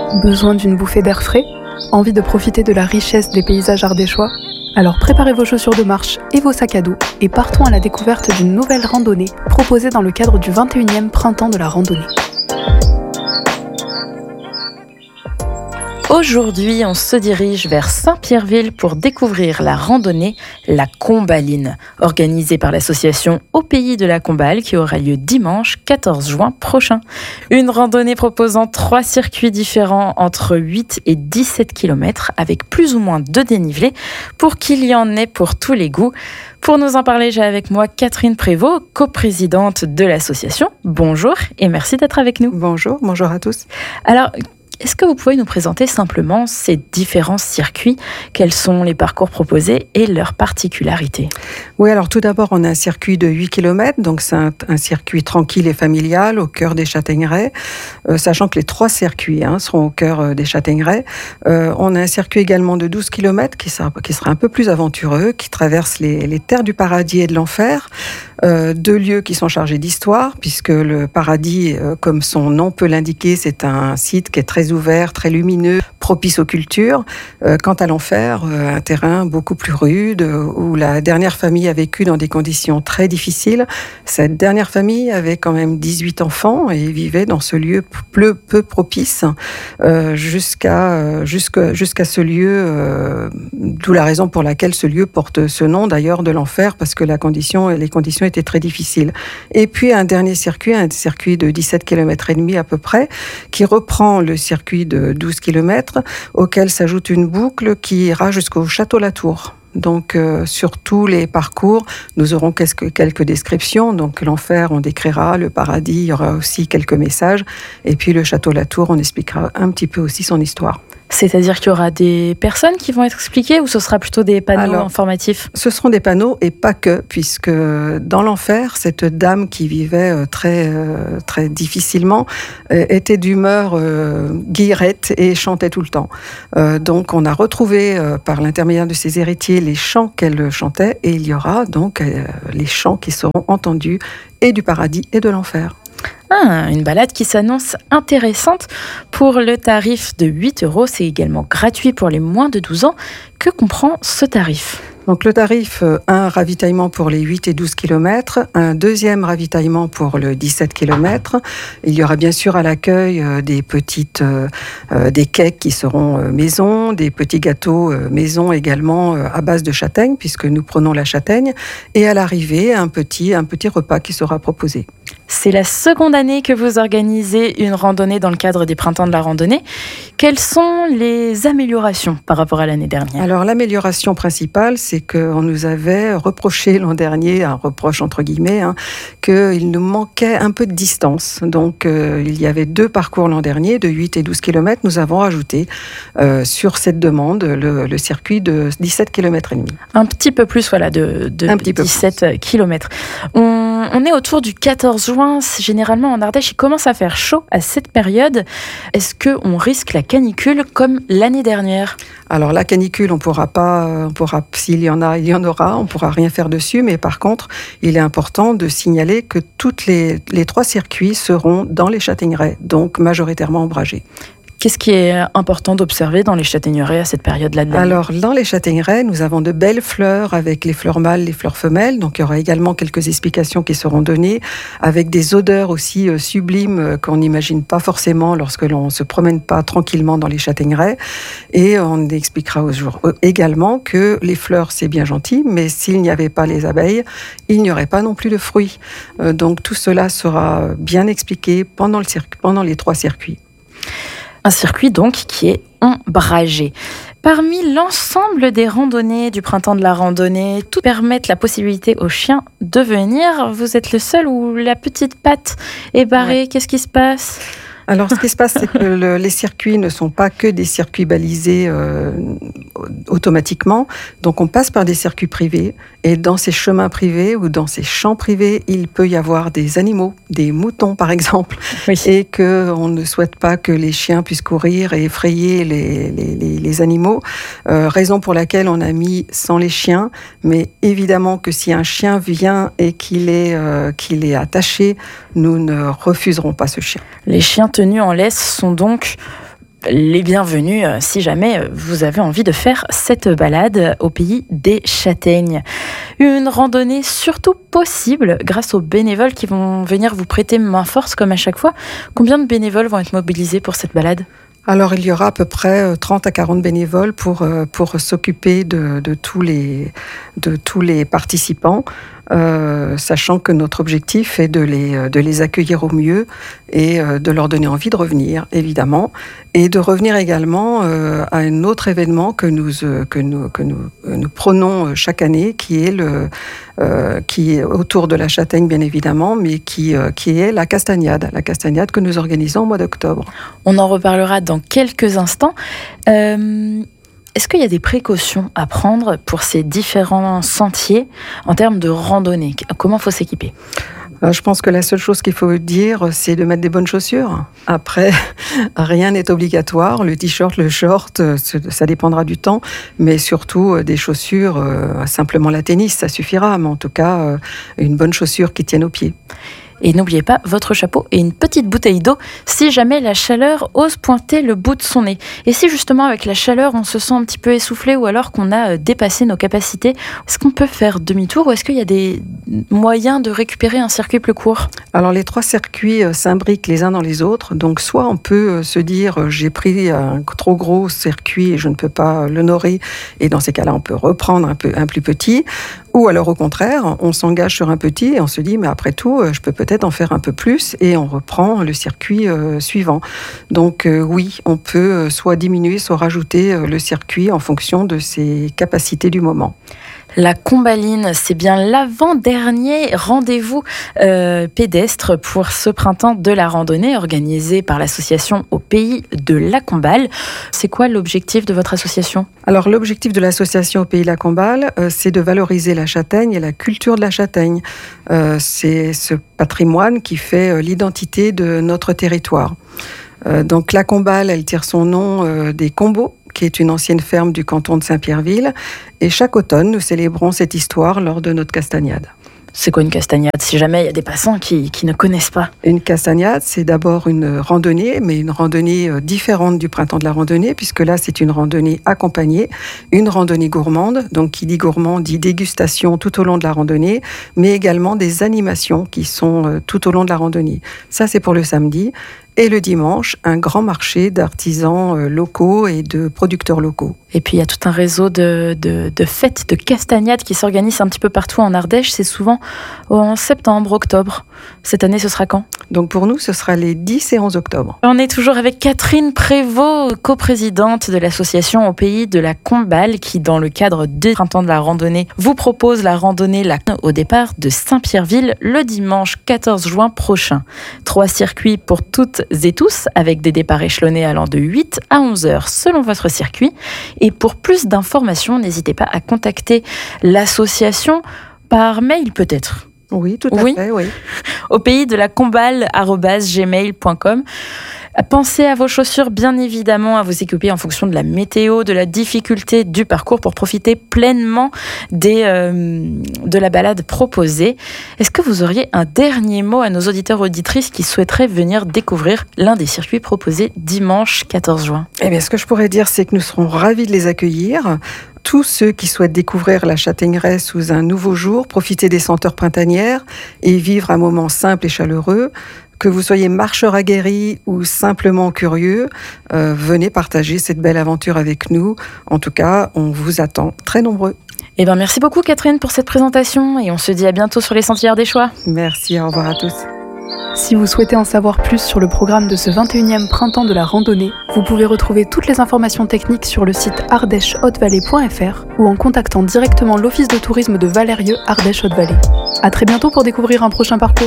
Besoin d'une bouffée d'air frais? Envie de profiter de la richesse des paysages ardéchois? Alors préparez vos chaussures de marche et vos sacs à dos et partons à la découverte d'une nouvelle randonnée proposée dans le cadre du 21e printemps de la randonnée. Aujourd'hui, on se dirige vers Saint-Pierreville pour découvrir la randonnée La Combaline, organisée par l'association Au Pays de la Combale qui aura lieu dimanche 14 juin prochain. Une randonnée proposant 3 circuits différents entre 8 et 17 km avec plus ou moins de dénivelé pour qu'il y en ait pour tous les goûts. Pour nous en parler, j'ai avec moi Catherine Prévost, coprésidente de l'association. Bonjour et merci d'être avec nous. Bonjour à tous. Alors, est-ce que vous pouvez nous présenter simplement ces différents circuits? Quels sont les parcours proposés et leurs particularités? Oui, alors tout d'abord, on a un circuit de 8 km, donc c'est un circuit tranquille et familial au cœur des Châtaigneraies, sachant que les 3 circuits seront au cœur des Châtaigneraies. On a un circuit également de 12 km qui sera un peu plus aventureux, qui traverse les terres du paradis et de l'enfer. 2 lieux qui sont chargés d'histoire, puisque le paradis, comme son nom peut l'indiquer, c'est un site qui est très ouvert, très lumineux, propice aux cultures. Quant à l'enfer, un terrain beaucoup plus rude, où la dernière famille a vécu dans des conditions très difficiles. Cette dernière famille avait quand même 18 enfants et vivait dans ce lieu peu propice jusqu'à ce lieu, d'où la raison pour laquelle ce lieu porte ce nom d'ailleurs de l'enfer, parce que les conditions étaient très difficiles. Et puis un dernier circuit, un circuit de 17 km et demi à peu près, qui reprend le circuit de 12 km, auquel s'ajoute une boucle qui ira jusqu'au Château Latour. Donc sur tous les parcours, nous aurons quelques descriptions. Donc l'enfer, on décrira, le paradis, il y aura aussi quelques messages. Et puis le Château Latour, on expliquera un petit peu aussi son histoire. C'est-à-dire qu'il y aura des personnes qui vont être expliquées ou ce sera plutôt des panneaux informatifs? Ce seront des panneaux et pas que, puisque dans l'enfer, cette dame qui vivait très difficilement était d'humeur guillerette et chantait tout le temps. Donc on a retrouvé par l'intermédiaire de ses héritiers les chants qu'elle chantait et il y aura donc les chants qui seront entendus et du paradis et de l'enfer. Une balade qui s'annonce intéressante. Pour le tarif de 8 €, c'est également gratuit pour les moins de 12 ans. Que comprend ce tarif ? Donc le tarif, un ravitaillement pour les 8 et 12 km, un deuxième ravitaillement pour le 17 km. Il y aura bien sûr à l'accueil des cakes qui seront maison, des petits gâteaux maison également à base de châtaigne, puisque nous prenons la châtaigne. Et à l'arrivée, un petit repas qui sera proposé. C'est la seconde année que vous organisez une randonnée dans le cadre des Printemps de la randonnée. Quelles sont les améliorations par rapport à l'année dernière ? Alors l'amélioration principale, c'est qu'on nous avait reproché l'an dernier, un reproche entre guillemets, qu'il nous manquait un peu de distance. Donc il y avait 2 parcours l'an dernier, de 8 et 12 km. Nous avons rajouté sur cette demande le circuit de 17 km et demi. Un petit peu plus, de 17 km. On est autour du 14 juin, généralement en Ardèche, il commence à faire chaud à cette période. Est-ce qu'on risque la canicule comme l'année dernière ? Alors la canicule, s'il y en a, il y en aura, on ne pourra rien faire dessus, mais par contre, il est important de signaler que toutes les 3 circuits seront dans les Châtaigneraies, donc majoritairement ombragés. Qu'est-ce qui est important d'observer dans les châtaigneraies à cette période-là de l'année ? Alors, dans les châtaigneraies, nous avons de belles fleurs avec les fleurs mâles, les fleurs femelles. Donc, il y aura également quelques explications qui seront données, avec des odeurs aussi sublimes qu'on n'imagine pas forcément lorsque l'on ne se promène pas tranquillement dans les châtaigneraies. Et on expliquera également que les fleurs, c'est bien gentil, mais s'il n'y avait pas les abeilles, il n'y aurait pas non plus de fruits. Donc, tout cela sera bien expliqué pendant les 3 circuits. Un circuit donc qui est ombragé. Parmi l'ensemble des randonnées du printemps de la randonnée, tout permettent la possibilité aux chiens de venir. Vous êtes le seul où la petite patte est barrée. Ouais. Qu'est-ce qui se passe ? Alors, ce qui se passe, c'est que les circuits ne sont pas que des circuits balisés automatiquement. Donc, on passe par des circuits privés. Et dans ces chemins privés ou dans ces champs privés, il peut y avoir des animaux, des moutons par exemple. Oui. Et qu'on ne souhaite pas que les chiens puissent courir et effrayer les animaux. Raison pour laquelle on a mis sans les chiens. Mais évidemment que si un chien vient et qu'il est attaché, nous ne refuserons pas ce chien. Les chiens tenus en laisse sont donc les bienvenus si jamais vous avez envie de faire cette balade au pays des châtaignes. Une randonnée surtout possible grâce aux bénévoles qui vont venir vous prêter main forte comme à chaque fois. Combien de bénévoles vont être mobilisés pour cette balade ? Alors, il y aura à peu près 30 à 40 bénévoles pour s'occuper de tous les participants, sachant que notre objectif est de les accueillir au mieux et de leur donner envie de revenir, évidemment, et de revenir également à un autre événement que nous prenons chaque année, qui est autour de la châtaigne, bien évidemment, mais qui est la castagnade que nous organisons au mois d'octobre. On en reparlera dans quelques instants. Est-ce qu'il y a des précautions à prendre pour ces différents sentiers en termes de randonnée ? Comment faut s'équiper ? Je pense que la seule chose qu'il faut dire, c'est de mettre des bonnes chaussures. Après, rien n'est obligatoire. Le t-shirt, le short, ça dépendra du temps. Mais surtout, des chaussures, simplement la tennis, ça suffira. Mais en tout cas, une bonne chaussure qui tienne aux pieds. Et n'oubliez pas votre chapeau et une petite bouteille d'eau si jamais la chaleur ose pointer le bout de son nez. Et si justement avec la chaleur on se sent un petit peu essoufflé ou alors qu'on a dépassé nos capacités, est-ce qu'on peut faire demi-tour ou est-ce qu'il y a des moyens de récupérer un circuit plus court ? Alors les 3 circuits s'imbriquent les uns dans les autres. Donc soit on peut se dire j'ai pris un trop gros circuit et je ne peux pas l'honorer et dans ces cas-là on peut reprendre un plus petit. Ou alors au contraire, on s'engage sur un petit et on se dit mais après tout je peux peut-être en faire un peu plus et on reprend le circuit suivant. Donc oui, on peut soit diminuer, soit rajouter le circuit en fonction de ses capacités du moment. La Combaline, c'est bien l'avant-dernier rendez-vous pédestre pour ce printemps de la randonnée organisé par l'association au pays de la Comballe. C'est quoi l'objectif de votre association ? Alors l'objectif de l'association au pays de la Comballe, c'est de valoriser la châtaigne et la culture de la châtaigne. C'est ce patrimoine qui fait l'identité de notre territoire. Donc la Comballe, elle tire son nom des Combaux, qui est une ancienne ferme du canton de Saint-Pierreville. Et chaque automne, nous célébrons cette histoire lors de notre castagnade. C'est quoi une castagnade ? Si jamais il y a des passants qui ne connaissent pas. Une castagnade, c'est d'abord une randonnée, mais une randonnée différente du printemps de la randonnée, puisque là, c'est une randonnée accompagnée, une randonnée gourmande. Donc, qui dit gourmand dit dégustation tout au long de la randonnée, mais également des animations qui sont tout au long de la randonnée. Ça, c'est pour le samedi. Et le dimanche, un grand marché d'artisans locaux et de producteurs locaux. Et puis il y a tout un réseau de fêtes, de castagnades qui s'organisent un petit peu partout en Ardèche. C'est souvent en septembre, octobre. Cette année, ce sera quand ? Donc pour nous, ce sera les 10 et 11 octobre. On est toujours avec Catherine Prévost, coprésidente de l'association au pays de la Comballe, qui dans le cadre du printemps de la randonnée vous propose la randonnée au départ de Saint-Pierreville le dimanche 14 juin prochain. 3 circuits pour toutes et tous, avec des départs échelonnés allant de 8 à 11 heures selon votre circuit. Et pour plus d'informations, n'hésitez pas à contacter l'association par mail peut-être. Oui, tout à fait, oui. Au pays de la comballe@gmail.com. Pensez à vos chaussures, bien évidemment, à vous équiper en fonction de la météo, de la difficulté du parcours pour profiter pleinement de la balade proposée. Est-ce que vous auriez un dernier mot à nos auditeurs auditrices qui souhaiteraient venir découvrir l'un des circuits proposés dimanche 14 juin ? Eh bien, ce que je pourrais dire, c'est que nous serons ravis de les accueillir. Tous ceux qui souhaitent découvrir la châtaigneraie sous un nouveau jour, profiter des senteurs printanières et vivre un moment simple et chaleureux, que vous soyez marcheur aguerri ou simplement curieux, venez partager cette belle aventure avec nous. En tout cas, on vous attend très nombreux. Eh bien, merci beaucoup Catherine pour cette présentation et on se dit à bientôt sur les sentiers ardéchois. Merci, au revoir à tous. Si vous souhaitez en savoir plus sur le programme de ce 21e printemps de la randonnée, vous pouvez retrouver toutes les informations techniques sur le site ardèche-haute-vallée.fr ou en contactant directement l'office de tourisme de Valérieux Ardèche-Haute-Vallée. À très bientôt pour découvrir un prochain parcours.